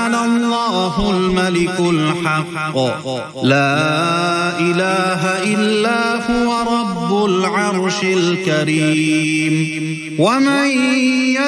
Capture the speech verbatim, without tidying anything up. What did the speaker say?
تعالى الله الملك الحق لا إله إلا هو رب العرش الكريم. ومن